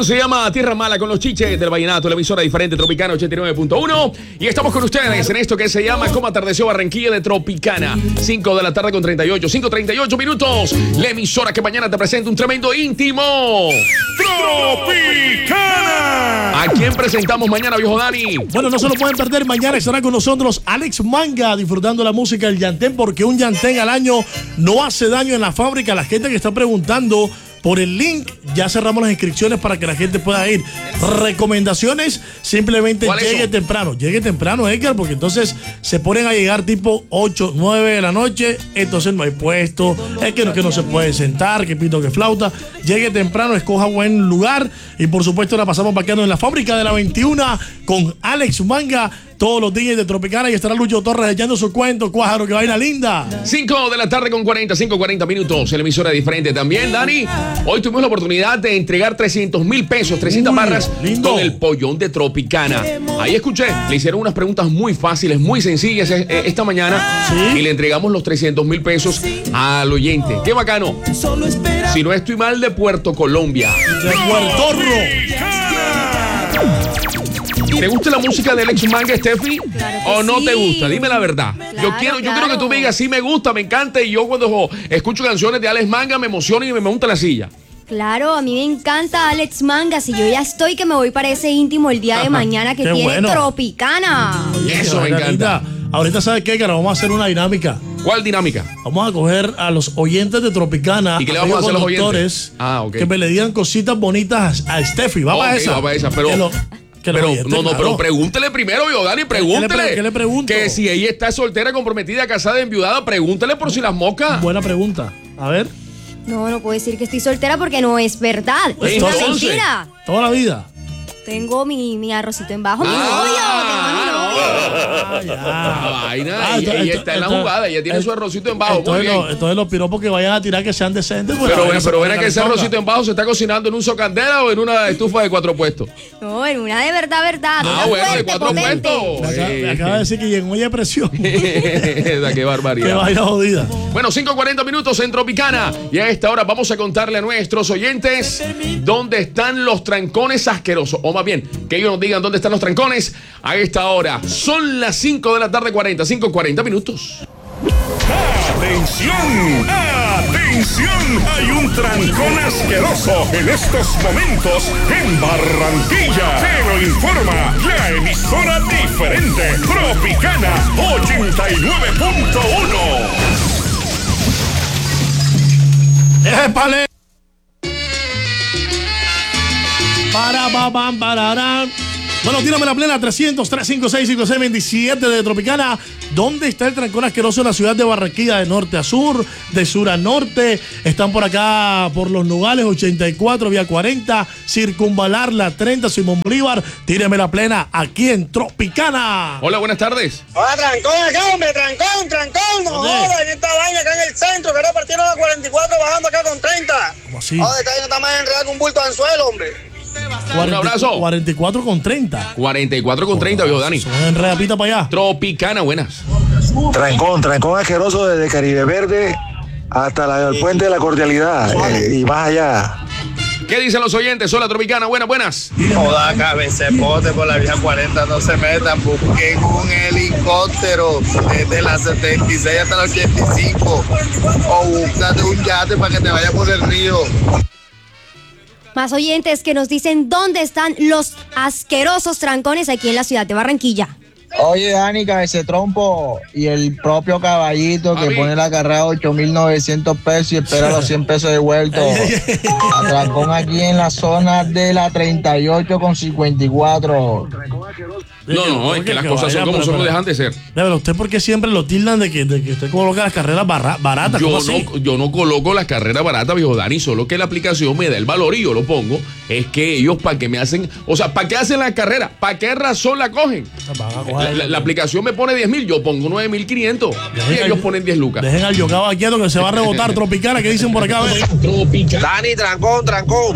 canción se llama Tierra Mala con los Chiches del Vallenato, la emisora diferente Tropicana 89.1. Y estamos con ustedes en esto que se llama Cómo atardeció Barranquilla de Tropicana. 5 de la tarde con 38, 5:38 minutos. La emisora que mañana te presenta un tremendo íntimo. ¡Tropicana! ¿A quién presentamos mañana, viejo Dani? Bueno, no se lo pueden perder. Mañana estará con nosotros Alex Manga disfrutando la música del llantén, porque un llantén al año no hace daño en la fábrica. La gente que está preguntando por el link, ya cerramos las inscripciones para que la gente pueda ir. Recomendaciones, simplemente llegue temprano, Edgar, porque entonces se ponen a llegar tipo 8, 9 de la noche, entonces no hay puesto, es que no se puede sentar, que pito, que flauta. Llegue temprano, escoja buen lugar y por supuesto la pasamos bacano en la fábrica de la 21 con Alex Manga. Todos los días de Tropicana y estará Lucho Torres echando su cuento, cuájaro, que vaina linda. 5 de la tarde con 45 minutos. En la emisora diferente también, Dani. Hoy tuvimos la oportunidad de entregar 300,000 pesos, 300 barras lindo, con el pollón de Tropicana. Ahí escuché, le hicieron unas preguntas muy fáciles, muy sencillas esta mañana. ¿Sí? Y le entregamos los 300,000 pesos al oyente. ¡Qué bacano! Si no estoy mal, de Puerto Colombia. De Puertorro. ¿Te gusta la música de Alex Manga, Steffi? Claro que ¿O no sí. te gusta? Dime la verdad. Yo quiero que tú me digas, sí me gusta, me encanta. Y yo cuando escucho canciones de Alex Manga me emociono y me monta la silla. Claro, a mí me encanta Alex Manga. Si yo ya estoy que me voy para ese íntimo el día de mañana que Qué tiene bueno. Tropicana. Eso me encanta. Ahorita, ¿sabes qué, cara? Vamos a hacer una dinámica. ¿Cuál dinámica? Vamos a coger a los oyentes de Tropicana. ¿Y qué le vamos a hacer a los conductores, oyentes? Ok. que me le digan cositas bonitas a Steffi. Vamos a esa. Vamos a esa, pero... Pero pregúntele primero, yo, Dani, pregúntele. ¿Qué le pregunto? Que si ella está soltera, comprometida, casada, enviudada, pregúntele por si las moscas. Buena pregunta. A ver. No puedo decir que estoy soltera porque no es verdad. Es una Entonces, mentira. Toda la vida. Tengo mi arrocito en bajo, mi novio. Tengo a mi novio. Vaina, ella está en la jugada, ella tiene su arrocito en bajo. Muy bien. Entonces los piropos que vayan a tirar que sean decentes. Pues, Pero ven que ese arrocito en bajo se está cocinando en un socandela o en una estufa de 4 puestos. No, en una de verdad. Una Bueno, de fuerte, 4 potente. puestos. Me acaba de decir que llegó ya presión. Qué barbaridad. Que vaya jodida. Bueno, 5:40 minutos en Tropicana. Y a esta hora vamos a contarle a nuestros oyentes dónde están los trancones asquerosos. O más bien, que ellos nos digan dónde están los trancones a esta hora. Son las 5 de la tarde, 5:40 minutos. ¡Atención! ¡Atención! Hay un trancón asqueroso en estos momentos en Barranquilla. Te lo informa la emisora diferente Tropicana 89.1. ¡Épale! Pararán. Bueno, tírame la plena 300-356-5627 de Tropicana. ¿Dónde está el trancón asqueroso en la ciudad de Barranquilla? De norte a sur, de sur a norte. Están por acá, por Los Nogales, 84, vía 40, Circunvalar, la 30, Simón Bolívar. Tírame la plena aquí en Tropicana. Hola, buenas tardes. Hola, trancón acá, hombre, trancón, no jodas, en esta vaina acá en el centro, que ahora partieron a 44 bajando acá con 30. ¿Cómo así? Joder, esta vaina está más enredada que un bulto de anzuelo, hombre. Un abrazo. 44 con 30. 44:30, viejo Dani. Se van en redapita para allá. Tropicana, buenas. Trancón asqueroso desde Caribe Verde hasta el puente de la Cordialidad y más allá. ¿Qué dicen los oyentes? Hola, Tropicana, buenas. Joda, cabecepote por la vía 40, no se metan, busquen un helicóptero desde la 76 hasta la 85 o búscate un yate para que te vaya por el río. Más oyentes que nos dicen dónde están los asquerosos trancones aquí en la ciudad de Barranquilla. Oye, Dani, cabece trompo y el propio caballito que pone la carrera a 8,900 pesos y espera los 100 pesos devueltos. Atracón aquí en la zona de la 38 con 54. No, es que las cosas son como son, no dejan de ser. Pero usted, ¿por qué siempre lo tildan de que usted coloca las carreras baratas? Yo no coloco las carreras baratas, viejo Dani, solo que la aplicación me da el valor y yo lo pongo. Es que ellos, ¿para qué me hacen? O sea, ¿para qué hacen la carrera? ¿Para qué razón la cogen? La aplicación me pone 10,000, yo pongo 9,500 y ellos ponen 10 lucas. Dejen al yogado quieto que se va a rebotar. Tropicana, ¿qué dicen por acá? Dani, trancón.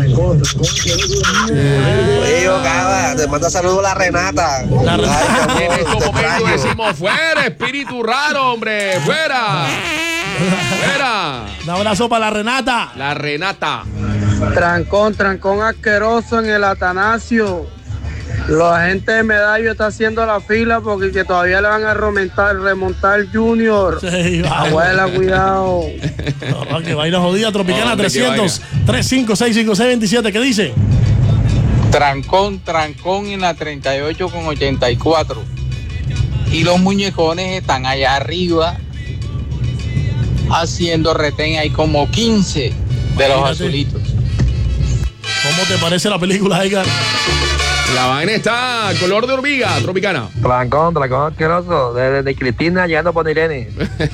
Oye, Yogada, te manda saludos a la Renata. En estos momentos decimos, fuera, espíritu raro, hombre, fuera. Un abrazo para la Renata. La Renata. Trancón asqueroso en el Atanasio. La gente de Medallo está haciendo la fila porque que todavía le van a remontar Junior. Sí, abuela, cuidado. No, que vaina jodida. Tropicana 300-356-5627. ¿Qué dice? Trancón en la 38 con 84. Y los muñecones están allá arriba haciendo retén. Hay como 15 de los azulitos. ¿Cómo te parece la película, Edgar? La vaina está color de hormiga, Tropicana. Trancón asqueroso. Desde Cristina llegando por Irene.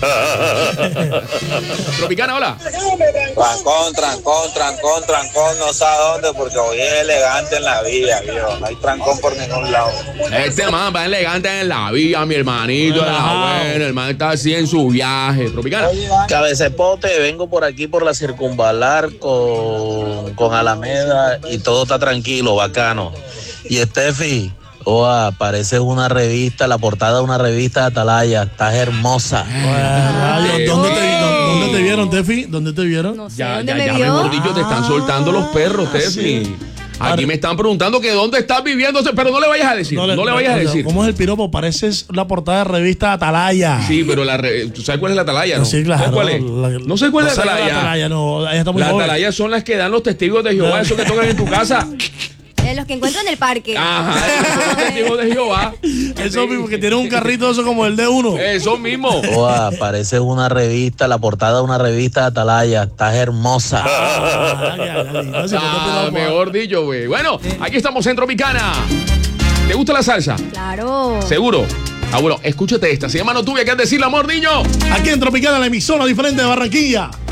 Tropicana, hola. Trancón, no sé a dónde, porque hoy es elegante en la vía, viejo. No hay trancón por ningún lado. Este man va elegante en la vía, mi hermanito. Bueno, el man está así en su viaje. Tropicana. Cabecepote, vengo por aquí por la circunvalar con Alameda y todo está tranquilo, bacano. Y Steffi, parece una revista, la portada de una revista de Atalaya, estás hermosa. ¿Dónde te vieron, Steffi? ¿Dónde te vieron? No sé, Ya, ¿dónde me vio? mejor dicho, te están soltando los perros, Steffi. Sí. Aquí me están preguntando que dónde estás viviendo, pero no le vayas a decir, no le vayas a decir. ¿Cómo es el piropo? Pareces la portada de revista Atalaya. Sí, pero ¿tú sabes cuál es la Atalaya, no? Sí, claro. ¿Sabes cuál es? No sé cuál es la Atalaya. No, ella está muy Las joven. Atalayas son las que dan los testigos de Jehová, esos que tocan en tu casa. Los que encuentro en el parque. Ajá, esos son los testigos de Jehová. Eso mismo, que tiene un carrito eso como el de uno. Eso mismo. Parece una revista, la portada de una revista de Atalaya, estás hermosa. Mejor dicho, güey. Bueno, aquí estamos en Tropicana. ¿Te gusta la salsa? Claro. ¿Seguro? Bueno, escúchate esta. Se llama No tuve que decirle amor, niño. Aquí en Tropicana, la emisora diferente de Barranquilla.